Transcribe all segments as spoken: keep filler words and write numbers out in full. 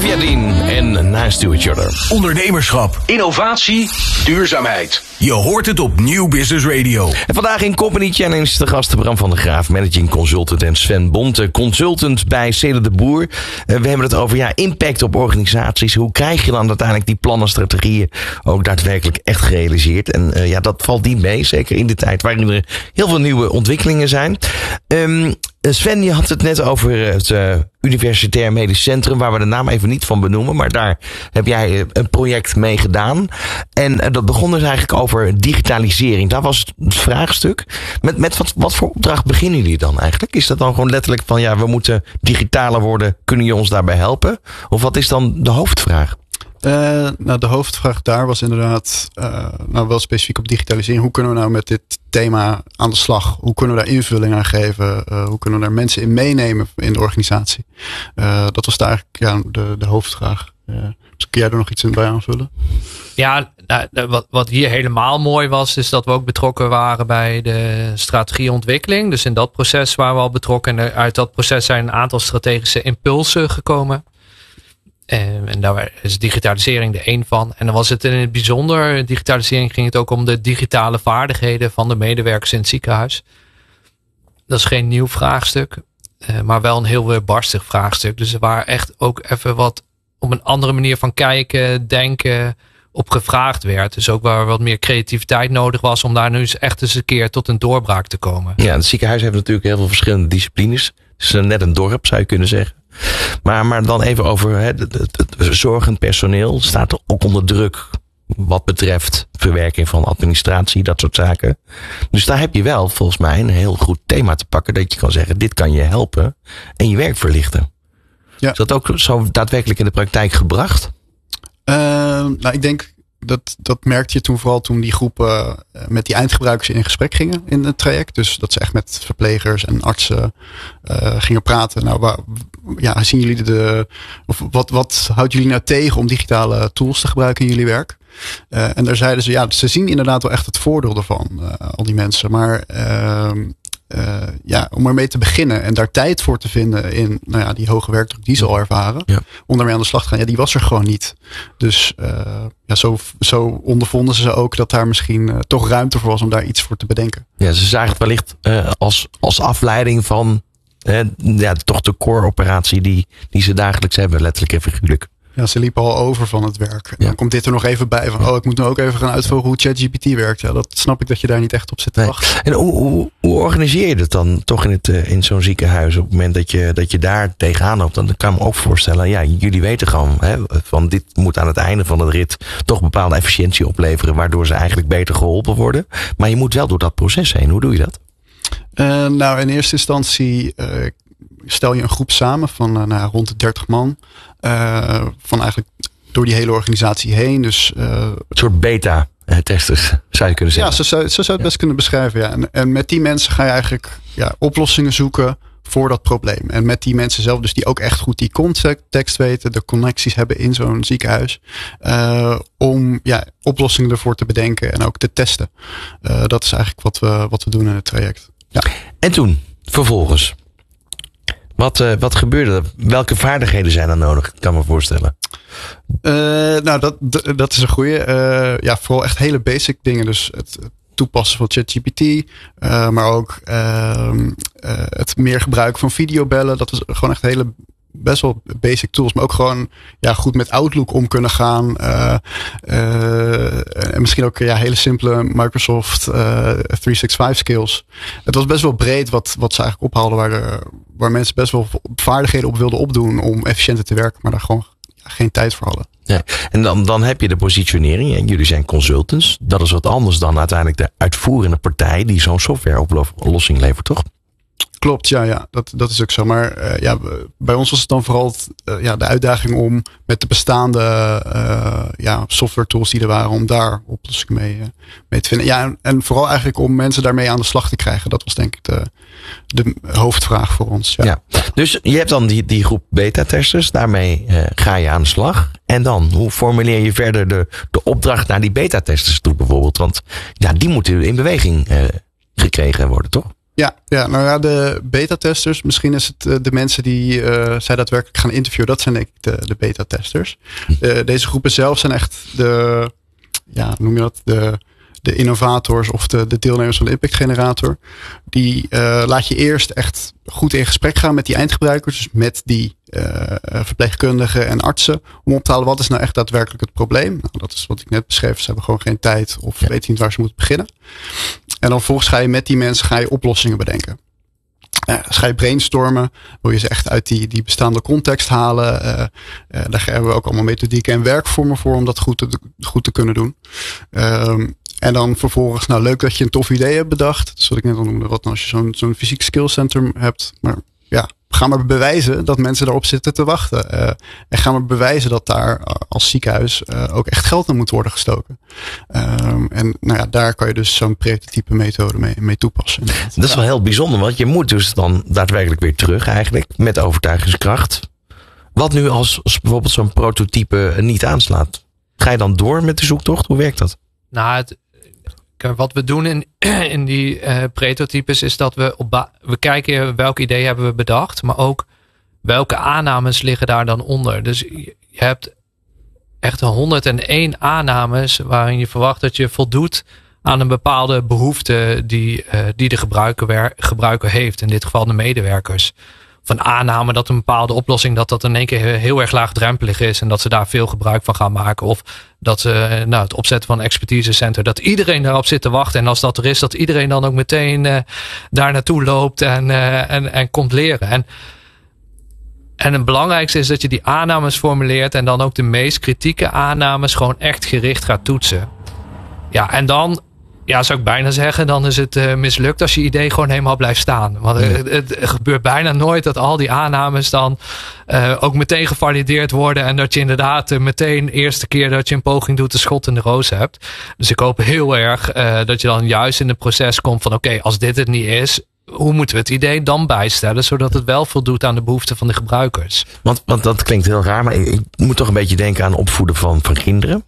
Yadin en Nice to Each Other. Ondernemerschap, innovatie, duurzaamheid. Je hoort het op Nieuw Business Radio. En vandaag in Company Challenge de gasten Bram van der Graaf, managing consultant, en Sven Bonte, consultant bij Ceder de Boer. Uh, we hebben het over ja, impact op organisaties. Hoe krijg je dan uiteindelijk die plannen, strategieën ook daadwerkelijk echt gerealiseerd? En uh, ja, dat valt niet mee, zeker in de tijd waarin er heel veel nieuwe ontwikkelingen zijn. Um, Sven, je had het net over het uh, Universitair Medisch Centrum, waar we de naam even niet van benoemen, maar daar heb jij een project mee gedaan. En uh, dat begon dus eigenlijk over digitalisering. Daar was het vraagstuk. Met, met wat, wat voor opdracht beginnen jullie dan eigenlijk? Is dat dan gewoon letterlijk van ja, we moeten digitaler worden, kunnen jullie ons daarbij helpen? Of wat is dan de hoofdvraag? Uh, nou, de hoofdvraag daar was inderdaad uh, nou wel specifiek op digitalisering. Hoe kunnen we nou met dit thema aan de slag? Hoe kunnen we daar invulling aan geven? Uh, hoe kunnen we daar mensen in meenemen in de organisatie? Uh, dat was daar eigenlijk ja, de, de hoofdvraag. Uh, dus kun jij er nog iets in bij aanvullen? Ja, nou, wat, wat hier helemaal mooi was, is dat we ook betrokken waren bij de strategieontwikkeling. Dus in dat proces waren we al betrokken. En uit dat proces zijn een aantal strategische impulsen gekomen. En, en daar is digitalisering er één van. En dan was het in het bijzonder, digitalisering ging het ook om de digitale vaardigheden van de medewerkers in het ziekenhuis. Dat is geen nieuw vraagstuk, maar wel een heel weerbarstig vraagstuk. Dus er waren echt ook even wat op een andere manier van kijken, denken op gevraagd werd. Dus ook waar wat meer creativiteit nodig was om daar nu eens echt eens een keer tot een doorbraak te komen. Ja, het ziekenhuis heeft natuurlijk heel veel verschillende disciplines. Het is net een dorp, zou je kunnen zeggen. Maar, maar dan even over hè, het, het, het zorgend personeel. Staat er ook onder druk wat betreft verwerking van administratie, dat soort zaken. Dus daar heb je wel volgens mij een heel goed thema te pakken. Dat je kan zeggen, dit kan je helpen en je werk verlichten. Ja. Is dat ook zo daadwerkelijk in de praktijk gebracht? Uh, nou, ik denk dat dat merkte je toen vooral toen die groepen uh, met die eindgebruikers in gesprek gingen in het traject. Dus dat ze echt met verplegers en artsen uh, gingen praten. Nou, waar, ja, zien jullie de, of wat, wat houdt jullie nou tegen om digitale tools te gebruiken in jullie werk? Uh, en daar zeiden ze, ja, ze zien inderdaad wel echt het voordeel ervan, uh, al die mensen. Maar uh, uh, ja, om ermee te beginnen en daar tijd voor te vinden in nou ja, die hoge werkdruk die ze al ervaren, ja, om daarmee aan de slag te gaan, ja, die was er gewoon niet. Dus uh, ja, zo, zo ondervonden ze ook dat daar misschien uh, toch ruimte voor was om daar iets voor te bedenken. Ja, ze zagen het wellicht uh, als, als afleiding van uh, ja, toch de core operatie die, die ze dagelijks hebben, letterlijk en figuurlijk. Ja, ze liepen al over van het werk. En ja, dan komt dit er nog even bij van, oh, ik moet nu ook even gaan uitvogelen hoe ChatGPT werkt. Ja, dat snap ik dat je daar niet echt op zit te wachten. Nee. En hoe, hoe, hoe organiseer je dat dan toch in, het, in zo'n ziekenhuis op het moment dat je, dat je daar tegenaan loopt? Dan kan ik me ook voorstellen, ja, jullie weten gewoon, hè, van dit moet aan het einde van het rit toch bepaalde efficiëntie opleveren, waardoor ze eigenlijk beter geholpen worden. Maar je moet wel door dat proces heen. Hoe doe je dat? Uh, nou, in eerste instantie uh, stel je een groep samen van uh, nou, rond de dertig man. Uh, van eigenlijk door die hele organisatie heen. Dus, uh, een soort beta-testers zou je kunnen zeggen. Ja, zo zou, zo zou het best ja. kunnen beschrijven. Ja. En, en met die mensen ga je eigenlijk ja, oplossingen zoeken voor dat probleem. En met die mensen zelf, dus die ook echt goed die context weten, de connecties hebben in zo'n ziekenhuis, uh, om ja, oplossingen ervoor te bedenken en ook te testen. Uh, dat is eigenlijk wat we, wat we doen in het traject. Ja. En toen, vervolgens, wat, uh, wat gebeurde er? Welke vaardigheden zijn er nodig? Ik kan me voorstellen. Uh, nou, dat, dat is een goeie. Uh, ja, vooral echt hele basic dingen. Dus het toepassen van ChatGPT. Uh, maar ook uh, uh, het meer gebruiken van videobellen. Dat is gewoon echt hele best wel basic tools. Maar ook gewoon ja, goed met Outlook om kunnen gaan. Uh, uh, en misschien ook ja, hele simpele Microsoft uh, driehonderdzesenzestig skills. Het was best wel breed wat, wat ze eigenlijk ophaalden. Waar, de, waar mensen best wel vaardigheden op wilden opdoen om efficiënter te werken. Maar daar gewoon ja, geen tijd voor hadden. Ja, en dan, dan heb je de positionering. En jullie zijn consultants. Dat is wat anders dan uiteindelijk de uitvoerende partij die zo'n softwareoplossing levert, toch? Klopt, ja, ja dat, dat is ook zo. Maar uh, ja, bij ons was het dan vooral het, uh, ja, de uitdaging om met de bestaande uh, ja, software tools die er waren, om daar oplossingen mee, uh, mee te vinden. Ja, en, en vooral eigenlijk om mensen daarmee aan de slag te krijgen. Dat was denk ik de, de hoofdvraag voor ons. Ja. Ja, dus je hebt dan die, die groep beta-testers. Daarmee uh, ga je aan de slag. En dan, hoe formuleer je verder de, de opdracht naar die beta-testers toe bijvoorbeeld? Want ja, die moeten in beweging uh, gekregen worden, toch? Ja, ja, nou ja, de beta-testers, misschien is het uh, de mensen die uh, zij daadwerkelijk gaan interviewen, dat zijn denk ik de, de beta-testers. Uh, deze groepen zelf zijn echt de, ja, hoe noem je dat, de, de innovators of de, de deelnemers van de Impact Generator. Die uh, laat je eerst echt goed in gesprek gaan met die eindgebruikers, dus met die uh, verpleegkundigen en artsen, om op te halen wat is nou echt daadwerkelijk het probleem. Nou, dat is wat ik net beschreef, ze hebben gewoon geen tijd of ja. weten niet waar ze moeten beginnen. En dan vervolgens ga je met die mensen ga je oplossingen bedenken. Uh, dus ga je brainstormen, wil je ze echt uit die, die bestaande context halen. Uh, uh, daar hebben we ook allemaal methodieken en werkvormen voor om dat goed te, goed te kunnen doen. Um, en dan vervolgens, nou leuk dat je een tof idee hebt bedacht. Dat is wat ik net al noemde, wat nou als je zo'n zo'n fysiek skillcenter hebt. Maar ja, ga maar bewijzen dat mensen daarop zitten te wachten. Uh, en ga maar bewijzen dat daar uh, als ziekenhuis uh, ook echt geld naar moet worden gestoken. Um, en nou ja, daar kan je dus zo'n prototype methode mee, mee toepassen. Inderdaad. Dat is wel heel bijzonder, want je moet dus dan daadwerkelijk weer terug eigenlijk met overtuigingskracht. Wat nu als, als bijvoorbeeld zo'n prototype niet aanslaat? Ga je dan door met de zoektocht? Hoe werkt dat? Nou, het, wat we doen in, in die uh, prototypes is dat we op ba- we kijken welk idee hebben we bedacht, maar ook welke aannames liggen daar dan onder. Dus je hebt echt honderdéén aannames waarin je verwacht dat je voldoet aan een bepaalde behoefte die, uh, die de gebruiker, gebruiker heeft. In dit geval de medewerkers. Van aanname dat een bepaalde oplossing dat dat in één keer heel erg laagdrempelig is en dat ze daar veel gebruik van gaan maken. Of dat ze nou, het opzetten van een expertisecenter, dat iedereen daarop zit te wachten. En als dat er is, dat iedereen dan ook meteen uh, daar naartoe loopt en, uh, en, en komt leren. En, en het belangrijkste is dat je die aannames formuleert en dan ook de meest kritieke aannames gewoon echt gericht gaat toetsen. Ja, en dan ja, zou ik bijna zeggen, dan is het uh, mislukt als je idee gewoon helemaal blijft staan. Want uh, het, het gebeurt bijna nooit dat al die aannames dan uh, ook meteen gevalideerd worden. En dat je inderdaad uh, meteen de eerste keer dat je een poging doet de schot in de roos hebt. Dus ik hoop heel erg uh, dat je dan juist in het proces komt van oké, okay, als dit het niet is, hoe moeten we het idee dan bijstellen, zodat het wel voldoet aan de behoeften van de gebruikers? Want, want dat klinkt heel raar, maar ik, ik moet toch een beetje denken aan opvoeden van, van kinderen.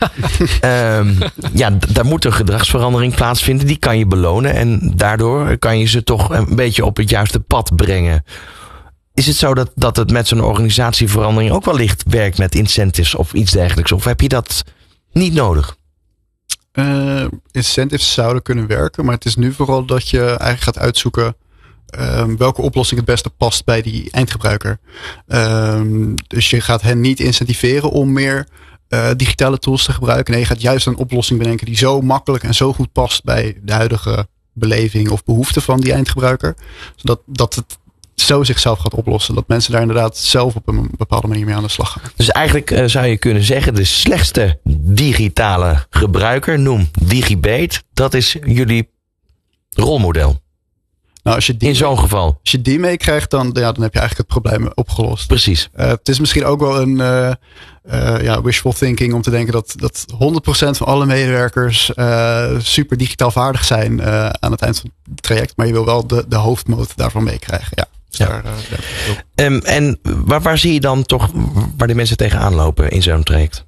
um, ja, d- daar moet een gedragsverandering plaatsvinden. Die kan je belonen en daardoor kan je ze toch een beetje op het juiste pad brengen. Is het zo dat, dat het met zo'n organisatieverandering ook wellicht werkt met incentives of iets dergelijks? Of heb je dat niet nodig? Uh, incentives zouden kunnen werken, maar het is nu vooral dat je eigenlijk gaat uitzoeken um, welke oplossing het beste past bij die eindgebruiker. Um, dus je gaat hen niet incentiveren om meer uh, digitale tools te gebruiken. Nee, je gaat juist een oplossing bedenken die zo makkelijk en zo goed past bij de huidige beleving of behoefte van die eindgebruiker. Zodat dat het zo zichzelf gaat oplossen. Dat mensen daar inderdaad zelf op een bepaalde manier mee aan de slag gaan. Dus eigenlijk uh, zou je kunnen zeggen, de slechtste digitale gebruiker, noem DigiBeet, dat is jullie rolmodel. Nou, als je die in zo'n geval. Als je die meekrijgt, dan, ja, dan heb je eigenlijk het probleem opgelost. Precies. Uh, het is misschien ook wel een uh, uh, ja, wishful thinking om te denken dat, dat honderd procent van alle medewerkers uh, super digitaal vaardig zijn uh, aan het eind van het traject. Maar je wil wel de, de hoofdmoot daarvan meekrijgen. Ja. Ja. Daar, uh, um, en waar, waar zie je dan toch waar die mensen tegenaan lopen in zo'n traject?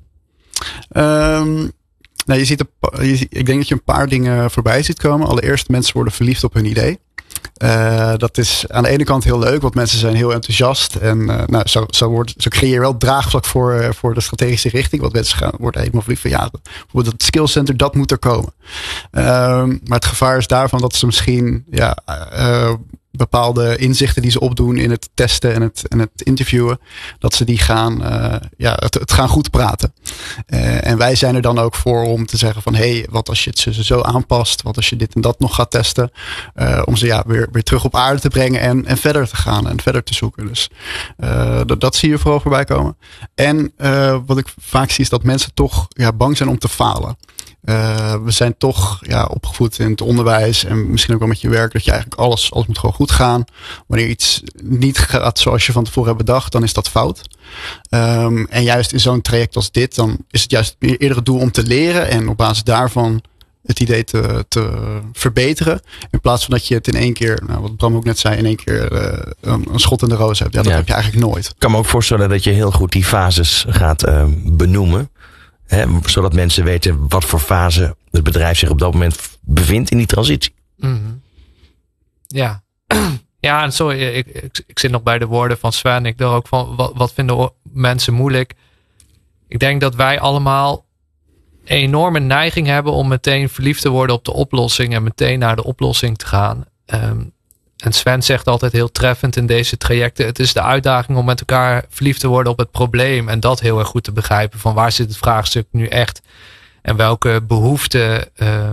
Um, nou, je ziet een, je, ik denk dat je een paar dingen voorbij ziet komen. Allereerst, mensen worden verliefd op hun idee. Uh, dat is aan de ene kant heel leuk, want mensen zijn heel enthousiast. En uh, nou, zo, zo, wordt, zo creëer je wel draagvlak voor, uh, voor de strategische richting. Want mensen gaan, worden helemaal verliefd van ja, bijvoorbeeld het skillcenter, dat moet er komen. Uh, maar het gevaar is daarvan dat ze misschien ja, uh, bepaalde inzichten die ze opdoen in het testen en het, en het interviewen, dat ze die gaan, uh, ja, het, het gaan goed praten. Uh, en wij zijn er dan ook voor om te zeggen van, hé, hey, wat als je het ze zo aanpast? Wat als je dit en dat nog gaat testen? Uh, om ze ja, weer, weer terug op aarde te brengen en, en verder te gaan en verder te zoeken. Dus uh, dat, dat zie je vooral voorbij komen. En uh, wat ik vaak zie is dat mensen toch ja, bang zijn om te falen. Uh, we zijn toch ja, opgevoed in het onderwijs en misschien ook wel met je werk dat je eigenlijk alles, alles moet gewoon goed gaan. Wanneer iets niet gaat zoals je van tevoren hebt bedacht, dan is dat fout. Um, en juist in zo'n traject als dit, dan is het juist eerder het doel om te leren en op basis daarvan het idee te, te verbeteren. In plaats van dat je het in één keer, nou, wat Bram ook net zei, in één keer uh, een, een schot in de roos hebt. Ja, dat ja. heb je eigenlijk nooit. Ik kan me ook voorstellen dat je heel goed die fases gaat uh, benoemen. Hè, zodat mensen weten wat voor fase het bedrijf zich op dat moment bevindt in die transitie. Mm-hmm. Ja, ja, en sorry, ik, ik, ik zit nog bij de woorden van Sven. Ik dacht ook van, wat, wat vinden mensen moeilijk? Ik denk dat wij allemaal een enorme neiging hebben om meteen verliefd te worden op de oplossing en meteen naar de oplossing te gaan. Um, en Sven zegt altijd heel treffend in deze trajecten, het is de uitdaging om met elkaar verliefd te worden op het probleem en dat heel erg goed te begrijpen van waar zit het vraagstuk nu echt en welke behoeften uh,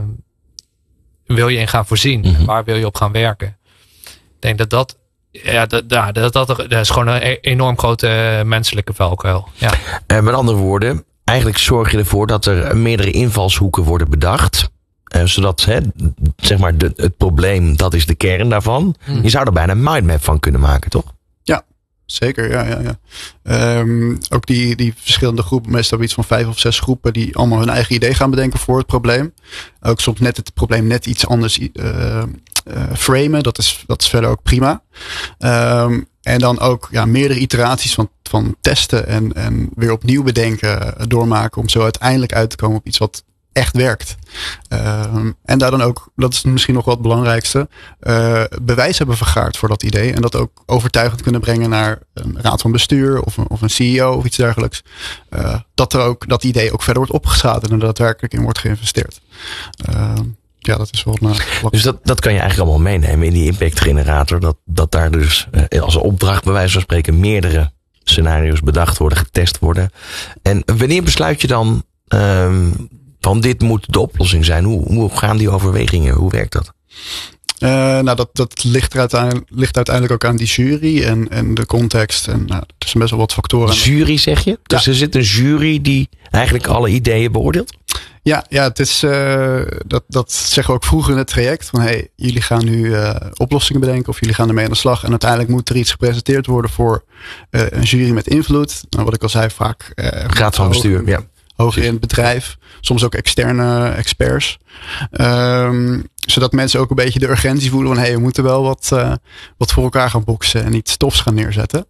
wil je in gaan voorzien? Mm-hmm. Waar wil je op gaan werken? Ik denk dat dat, ja, dat, dat, dat, dat, dat is gewoon een enorm grote menselijke valkuil. Ja. En met andere woorden, eigenlijk zorg je ervoor dat er meerdere invalshoeken worden bedacht. Uh, zodat, hè, zeg maar, de, het probleem, dat is de kern daarvan. Mm. Je zou er bijna een mindmap van kunnen maken, toch? Ja, zeker. Ja, ja, ja. Um, ook die, die verschillende groepen, meestal iets van vijf of zes groepen, die allemaal hun eigen idee gaan bedenken voor het probleem. Ook soms net het probleem net iets anders uh, uh, framen. Dat is, dat is verder ook prima. Um, en dan ook ja, meerdere iteraties van, van testen en, en weer opnieuw bedenken, doormaken om zo uiteindelijk uit te komen op iets wat echt werkt. Um, en daar dan ook, dat is misschien nog wel het belangrijkste, uh, bewijs hebben vergaard voor dat idee. En dat ook overtuigend kunnen brengen naar een raad van bestuur of een, of een C E O of iets dergelijks. Uh, dat er ook dat idee ook verder wordt opgeschaald en er daadwerkelijk in wordt geïnvesteerd. Uh, ja, dat is wel een, dus dat, dat kan je eigenlijk allemaal meenemen in die impact generator. Dat, dat daar dus uh, als opdracht bij wijze van spreken meerdere scenario's bedacht worden, getest worden. En wanneer besluit je dan um, van dit moet de oplossing zijn? Hoe, hoe gaan die overwegingen? Hoe werkt dat? Uh, nou, dat, dat ligt, er uiteindelijk, ligt uiteindelijk ook aan die jury en, en de context. En nou, er zijn best wel wat factoren. Jury zeg je? Dus ja. Er zit een jury die eigenlijk alle ideeën beoordeelt? Ja, ja, het is, uh, dat, dat zeggen we ook vroeger in het traject. Van hey, jullie gaan nu uh, oplossingen bedenken of jullie gaan ermee aan de slag. En uiteindelijk moet er iets gepresenteerd worden voor uh, een jury met invloed. Nou, wat ik al zei, vaak uh, raad van bestuur, ja. Hoger in het bedrijf. Soms ook externe experts. Um, zodat mensen ook een beetje de urgentie voelen van hey, we moeten wel wat, uh, wat voor elkaar gaan boksen en iets tofs gaan neerzetten.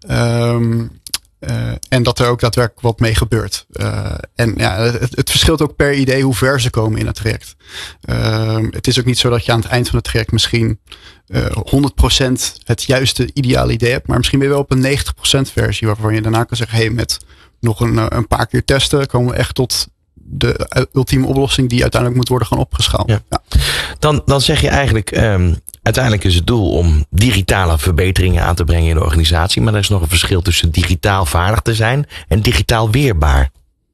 Um, Uh, en dat er ook daadwerkelijk wat mee gebeurt. Uh, en ja, het, het verschilt ook per idee hoe ver ze komen in het traject. Uh, het is ook niet zo dat je aan het eind van het traject misschien uh, honderd procent het juiste ideale idee hebt. Maar misschien ben je wel op een negentig procent versie waarvan je daarna kan zeggen, hey, met nog een, een paar keer testen komen we echt tot de ultieme oplossing die uiteindelijk moet worden gaan opgeschaald. Ja. Ja. Dan, dan zeg je eigenlijk, um, uiteindelijk is het doel om digitale verbeteringen aan te brengen in de organisatie. Maar er is nog een verschil tussen digitaal vaardig te zijn en digitaal weerbaar.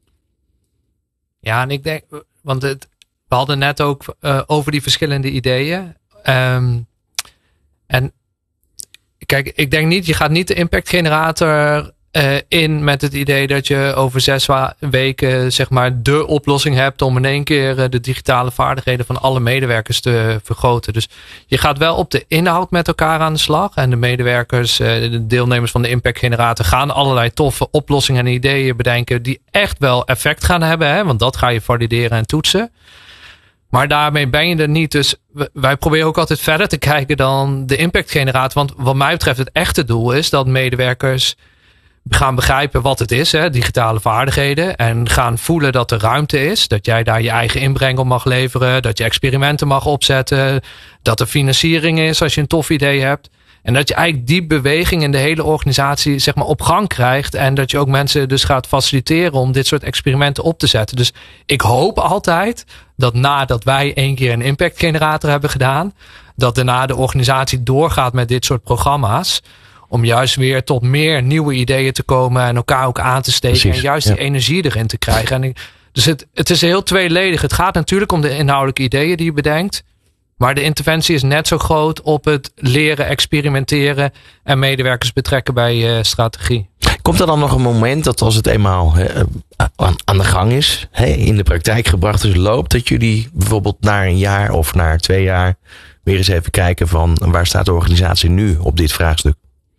Ja, en ik denk, want het, we hadden net ook uh, over die verschillende ideeën. Um, en kijk, ik denk niet, je gaat niet de impact generator Uh, in met het idee dat je over zes wa- weken zeg maar de oplossing hebt om in één keer uh, de digitale vaardigheden van alle medewerkers te vergroten. Dus je gaat wel op de inhoud met elkaar aan de slag. En de medewerkers, uh, de deelnemers van de impact generator gaan allerlei toffe oplossingen en ideeën bedenken die echt wel effect gaan hebben. Hè? Want dat ga je valideren en toetsen. Maar daarmee ben je er niet. Dus wij proberen ook altijd verder te kijken dan de impact generator. Want wat mij betreft het echte doel is dat medewerkers gaan begrijpen wat het is, hè, digitale vaardigheden. En gaan voelen dat er ruimte is. Dat jij daar je eigen inbreng op mag leveren. Dat je experimenten mag opzetten. Dat er financiering is als je een tof idee hebt. En dat je eigenlijk die beweging in de hele organisatie zeg maar op gang krijgt. En dat je ook mensen dus gaat faciliteren om dit soort experimenten op te zetten. Dus ik hoop altijd dat nadat wij één keer een impact generator hebben gedaan, dat daarna de organisatie doorgaat met dit soort programma's. Om juist weer tot meer nieuwe ideeën te komen en elkaar ook aan te steken. Precies, en juist ja. die energie erin te krijgen. En ik, dus het, het is heel tweeledig. Het gaat natuurlijk om de inhoudelijke ideeën die je bedenkt. Maar de interventie is net zo groot op het leren, experimenteren en medewerkers betrekken bij uh, strategie. Komt er dan nog een moment dat als het eenmaal he, aan, aan de gang is, he, in de praktijk gebracht is, loopt, dat jullie bijvoorbeeld na een jaar of na twee jaar weer eens even kijken van waar staat de organisatie nu op dit vraagstuk?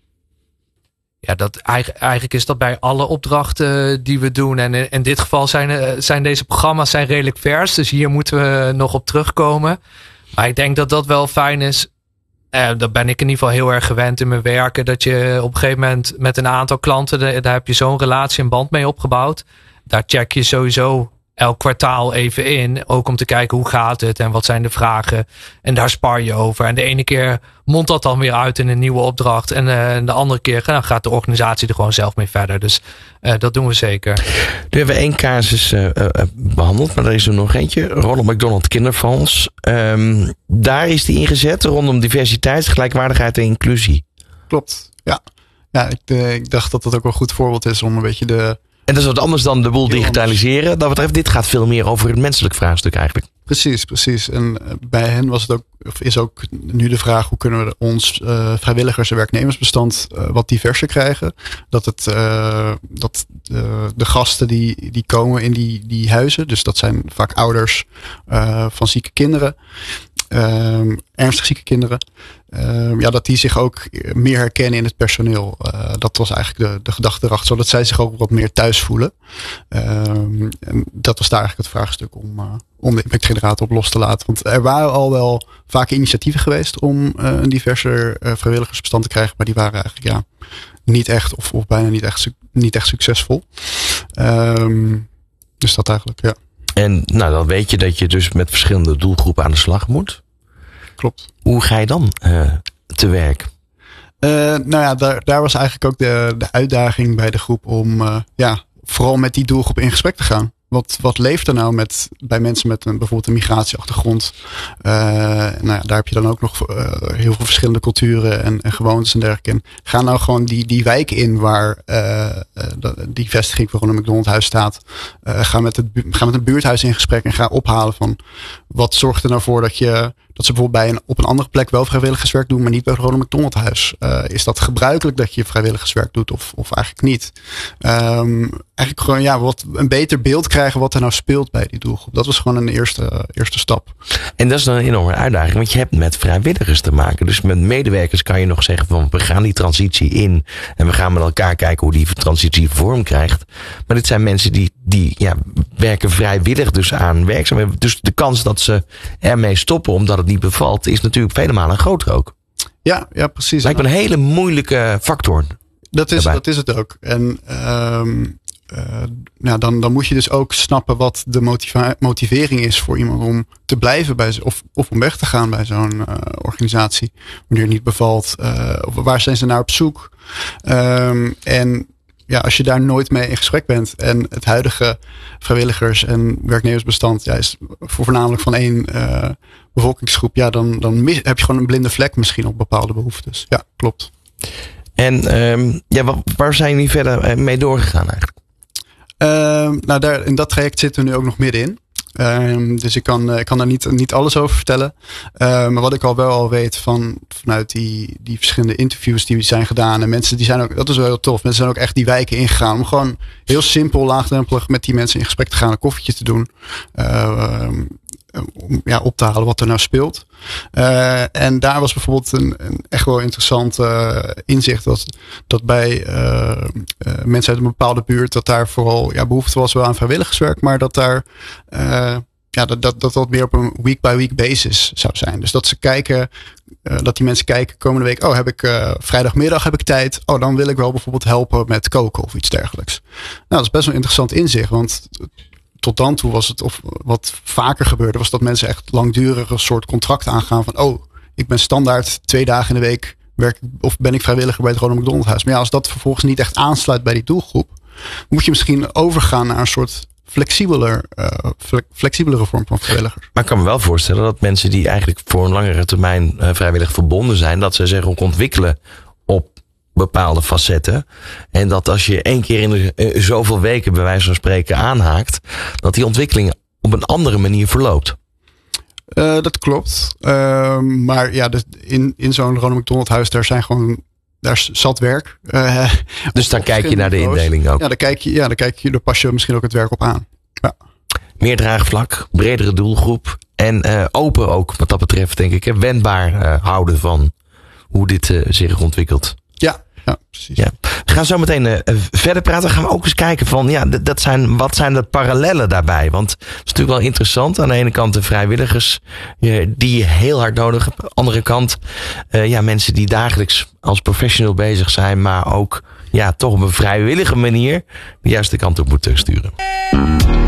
Ja, dat, eigenlijk is dat bij alle opdrachten die we doen. En in dit geval zijn, zijn deze programma's zijn redelijk vers. Dus hier moeten we nog op terugkomen. Maar ik denk dat dat wel fijn is. Eh, dat ben ik in ieder geval heel erg gewend in mijn werken. Dat je op een gegeven moment met een aantal klanten, daar heb je zo'n relatie en band mee opgebouwd. Daar check je sowieso elk kwartaal even in. Ook om te kijken hoe gaat het en wat zijn de vragen. En daar spar je over. En de ene keer mondt dat dan weer uit in een nieuwe opdracht. En uh, de andere keer nou, gaat de organisatie er gewoon zelf mee verder. Dus uh, dat doen we zeker. Nu hebben we één casus uh, uh, behandeld, maar er is er nog eentje. Ronald McDonald Kinderfonds. Um, daar is die ingezet rondom diversiteit, gelijkwaardigheid en inclusie. Klopt, ja. Ja, ik, uh, ik dacht dat dat ook wel een goed voorbeeld is om een beetje de... En dat is wat anders dan de boel digitaliseren. Dat betreft, dit gaat veel meer over het menselijk vraagstuk eigenlijk. Precies, precies. En bij hen was het ook, of is ook nu de vraag: hoe kunnen we ons uh, vrijwilligers- en werknemersbestand uh, wat diverser krijgen? Dat het, uh, dat de, de gasten die, die komen in die, die huizen, dus dat zijn vaak ouders uh, van zieke kinderen, uh, ernstig zieke kinderen. Uh, ja, dat die zich ook meer herkennen in het personeel. Uh, dat was eigenlijk de, de gedachte erachter, zodat zij zich ook wat meer thuis voelen. Uh, en dat was daar eigenlijk het vraagstuk om, uh, om de impactgenerator op los te laten. Want er waren al wel vaak initiatieven geweest om uh, een diverser uh, vrijwilligersbestand te krijgen, maar die waren eigenlijk ja, niet echt of, of bijna niet echt, niet echt succesvol. Um, dus dat eigenlijk, ja. En nou, dan weet je dat je dus met verschillende doelgroepen aan de slag moet. Klopt. Hoe ga je dan uh, te werk? Uh, nou ja, daar, daar was eigenlijk ook de, de uitdaging bij de groep om uh, ja, vooral met die doelgroep in gesprek te gaan. Wat, wat leeft er nou met, bij mensen met een, bijvoorbeeld een migratieachtergrond? Uh, nou ja, daar heb je dan ook nog uh, heel veel verschillende culturen en, en gewoontes en dergelijke. En ga nou gewoon die, die wijk in waar uh, die vestiging van Ronald McDonald Huis staat. Uh, ga, met het, ga met een buurthuis in gesprek en ga ophalen van wat zorgt er nou voor dat je... Dat ze bijvoorbeeld bij een, op een andere plek wel vrijwilligerswerk doen, maar niet bij het Ronald McDonald Huis. Uh, is dat gebruikelijk dat je vrijwilligerswerk doet of, of eigenlijk niet? Um, eigenlijk gewoon ja, wat een beter beeld krijgen wat er nou speelt bij die doelgroep. Dat was gewoon een eerste, uh, eerste stap. En dat is dan een enorme uitdaging, want je hebt met vrijwilligers te maken. Dus met medewerkers kan je nog zeggen van we gaan die transitie in en we gaan met elkaar kijken hoe die transitie vorm krijgt. Maar dit zijn mensen die, die ja, werken vrijwillig dus aan werkzaamheden. Dus de kans dat ze ermee stoppen omdat het niet bevalt, is natuurlijk vele malen groter ook. Ja, ja, precies. Lijkt me een hele moeilijke factor. Dat is, dat is het ook. En um, uh, nou, dan, dan moet je dus ook snappen wat de motiva- motivering is voor iemand om te blijven bij of, of om weg te gaan bij zo'n uh, organisatie. Wanneer het niet bevalt. Uh, of waar zijn ze naar op zoek? Um, en ja, als je daar nooit mee in gesprek bent en het huidige vrijwilligers- en werknemersbestand ja, is voornamelijk van één uh, bevolkingsgroep, ja, dan, dan mis, heb je gewoon een blinde vlek misschien op bepaalde behoeftes. Ja, klopt. En um, ja, waar zijn jullie verder mee doorgegaan eigenlijk? Uh, nou, daar, in dat traject zitten we nu ook nog middenin. Um, dus ik kan, uh, ik kan daar niet, niet alles over vertellen. Uh, maar wat ik al wel al weet van, vanuit die, die verschillende interviews die zijn gedaan. En mensen die zijn ook, dat is wel heel tof. Mensen zijn ook echt die wijken ingegaan. Om gewoon heel simpel, laagdrempelig met die mensen in gesprek te gaan. Een koffietje te doen. Uh, um, om ja, op te halen wat er nou speelt. Uh, en daar was bijvoorbeeld een, een echt wel interessant uh, inzicht. Dat, dat bij uh, uh, mensen uit een bepaalde buurt. Dat daar vooral ja, behoefte was wel aan vrijwilligerswerk. Maar dat daar uh, ja, dat, dat, dat dat meer op een week by week basis zou zijn. Dus dat ze kijken. Uh, dat die mensen kijken komende week. Oh, heb ik uh, vrijdagmiddag heb ik tijd. Oh, dan wil ik wel bijvoorbeeld helpen met koken of iets dergelijks. Nou, dat is best wel een interessant inzicht. Want tot dan toe was het, of wat vaker gebeurde, was dat mensen echt langdurig een soort contract aangaan van, oh, ik ben standaard twee dagen in de week werk, of ben ik vrijwilliger bij het Ronald McDonald Huis. Maar ja, als dat vervolgens niet echt aansluit bij die doelgroep, moet je misschien overgaan naar een soort flexibeler, uh, flexibelere vorm van vrijwilliger. Maar ik kan me wel voorstellen dat mensen die eigenlijk voor een langere termijn uh, vrijwillig verbonden zijn, dat ze zich ook ontwikkelen op bepaalde facetten. En dat als je één keer in de, uh, zoveel weken bij wijze van spreken aanhaakt, dat die ontwikkeling op een andere manier verloopt. Uh, dat klopt. Uh, maar ja, dus in, in zo'n Ronald McDonald Huis, daar zijn gewoon, daar zat werk. Uh, dus dan kijk je naar de indeling ook. Ja, daar kijk je, ja, daar kijk je, daar pas je misschien ook het werk op aan. Ja. Meer draagvlak, bredere doelgroep en uh, open ook wat dat betreft, denk ik. Hè, wendbaar uh, houden van hoe dit uh, zich ontwikkelt. Ja, ja, precies. Ja. We gaan zo meteen uh, verder praten. Dan gaan we ook eens kijken van, ja, dat zijn, wat zijn de parallellen daarbij? Want het is natuurlijk wel interessant. Aan de ene kant de vrijwilligers uh, die je heel hard nodig hebt. Aan de andere kant, uh, ja, mensen die dagelijks als professional bezig zijn, maar ook, ja, toch op een vrijwillige manier de juiste kant op moeten sturen.